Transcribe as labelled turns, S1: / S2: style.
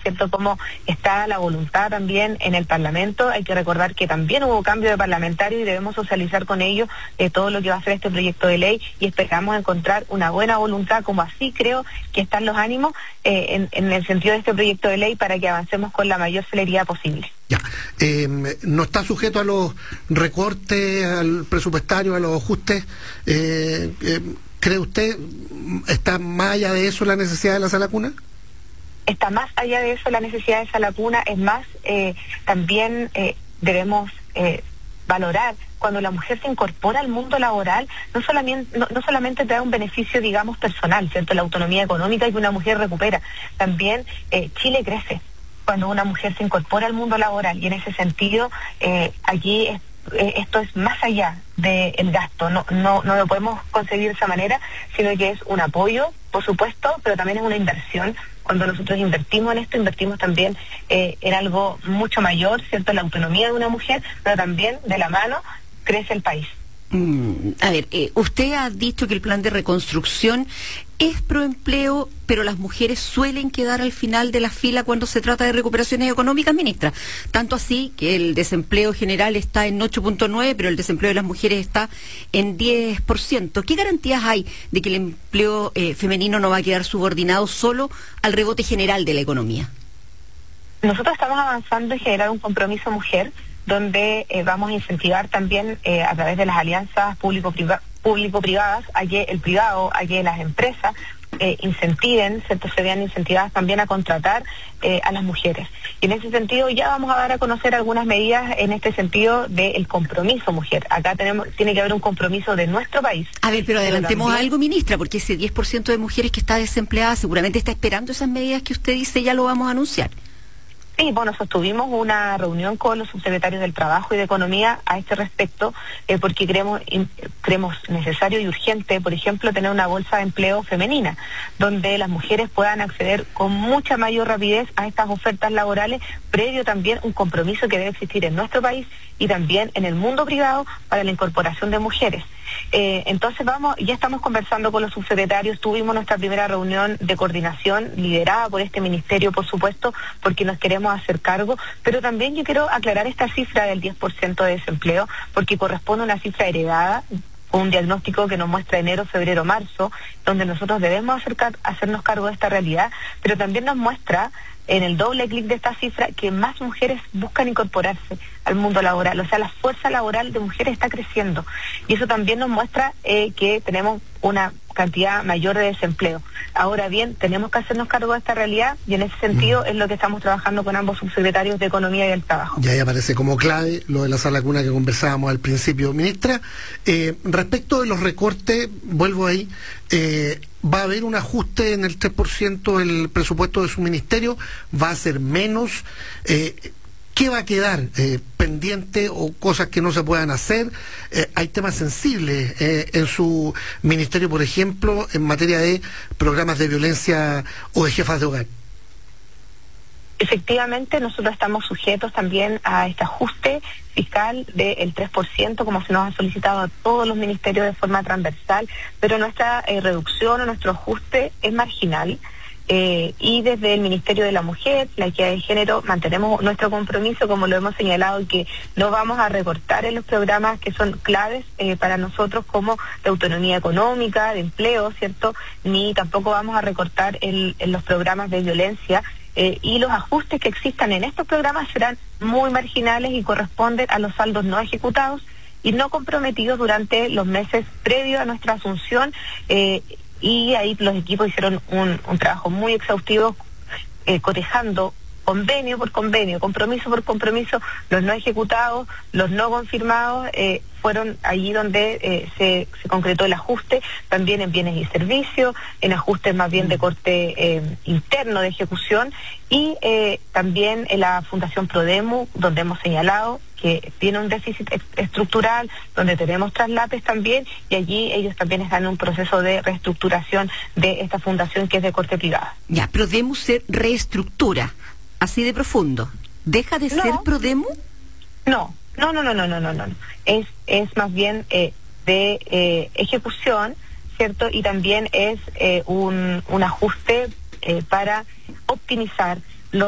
S1: ¿cierto?, cómo está la voluntad también en el Parlamento. Hay que recordar que también hubo cambio de parlamentario y debemos socializar con ellos todo lo que va a ser este proyecto de ley, y esperamos encontrar una buena voluntad, como así creo que están los ánimos en el sentido de este proyecto de ley, para que avancemos con la mayor celeridad posible.
S2: Ya, no está sujeto a los recortes, al presupuestario, a los ajustes. ¿Cree usted, está más allá de eso la necesidad de la sala cuna?
S1: Está más allá de eso la necesidad de sala cuna. Es más, también debemos valorar cuando la mujer se incorpora al mundo laboral, no solamente te da un beneficio, digamos, personal, ¿cierto?, la autonomía económica que una mujer recupera. También Chile crece cuando una mujer se incorpora al mundo laboral, y en ese sentido aquí esto es más allá del gasto, no lo podemos concebir de esa manera, sino que es un apoyo, por supuesto, pero también es una inversión. Cuando nosotros invertimos en esto, invertimos también en algo mucho mayor, ¿cierto?, la autonomía de una mujer, pero también de la mano crece el país.
S3: A ver, usted ha dicho que el plan de reconstrucción es proempleo, pero las mujeres suelen quedar al final de la fila cuando se trata de recuperaciones económicas, ministra. Tanto así que el desempleo general está en 8.9, pero el desempleo de las mujeres está en 10%. ¿Qué garantías hay de que el empleo femenino no va a quedar subordinado solo al rebote general de la economía?
S1: Nosotros estamos avanzando en generar un compromiso mujer, donde vamos a incentivar también a través de las alianzas público-privadas a que el privado, a que las empresas incentiven, ¿cierto?, se vean incentivadas también a contratar a las mujeres. Y en ese sentido ya vamos a dar a conocer algunas medidas en este sentido del compromiso mujer. Acá tiene que haber un compromiso de nuestro país.
S3: A ver, pero adelantemos también algo, ministra, porque ese 10% de mujeres que está desempleada seguramente está esperando esas medidas que usted dice, ya lo vamos a anunciar.
S1: Sí, bueno, sostuvimos una reunión con los subsecretarios del Trabajo y de Economía a este respecto, porque creemos necesario y urgente, por ejemplo, tener una bolsa de empleo femenina, donde las mujeres puedan acceder con mucha mayor rapidez a estas ofertas laborales, previo también un compromiso que debe existir en nuestro país y también en el mundo privado para la incorporación de mujeres. Entonces ya estamos conversando con los subsecretarios, tuvimos nuestra primera reunión de coordinación liderada por este ministerio, por supuesto, porque nos queremos hacer cargo, pero también yo quiero aclarar esta cifra del 10% de desempleo, porque corresponde a una cifra heredada, un diagnóstico que nos muestra enero, febrero, marzo, donde nosotros debemos hacernos cargo de esta realidad, pero también nos muestra en el doble clic de esta cifra que más mujeres buscan incorporarse al mundo laboral, o sea, la fuerza laboral de mujeres está creciendo, y eso también nos muestra que tenemos una cantidad mayor de desempleo. Ahora bien, tenemos que hacernos cargo de esta realidad, y en ese sentido es lo que estamos trabajando con ambos subsecretarios de Economía y del Trabajo.
S2: Ya ahí aparece como clave lo de la sala cuna que conversábamos al principio. Ministra, respecto de los recortes, vuelvo ahí, ¿va a haber un ajuste en el 3% del presupuesto de su ministerio? ¿Va a ser menos? ¿Qué va a quedar pendiente o cosas que no se puedan hacer? Hay temas sensibles en su ministerio, por ejemplo, en materia de programas de violencia o de jefas de hogar.
S1: Efectivamente, nosotros estamos sujetos también a este ajuste fiscal del 3%, como se nos ha solicitado a todos los ministerios de forma transversal, pero nuestra reducción o nuestro ajuste es marginal. Y desde el Ministerio de la Mujer, la Equidad de Género, mantenemos nuestro compromiso, como lo hemos señalado, y que no vamos a recortar en los programas que son claves para nosotros, como de autonomía económica, de empleo, ¿cierto? Ni tampoco vamos a recortar en los programas de violencia, y los ajustes que existan en estos programas serán muy marginales y corresponden a los saldos no ejecutados y no comprometidos durante los meses previos a nuestra asunción, y ahí los equipos hicieron un trabajo muy exhaustivo, cotejando convenio por convenio, compromiso por compromiso, los no ejecutados, los no confirmados, fueron allí donde se concretó el ajuste, también en bienes y servicios, en ajustes más bien de corte interno de ejecución, y también en la Fundación Prodemu, donde hemos señalado que tiene un déficit estructural, donde tenemos traslapes también, y allí ellos también están en un proceso de reestructuración de esta fundación que es de corte privada.
S3: Ya, Prodemu se reestructura, así de profundo. ¿Deja de ser Prodemu?
S1: No. Es más bien de ejecución, ¿cierto? Y también es un ajuste para optimizar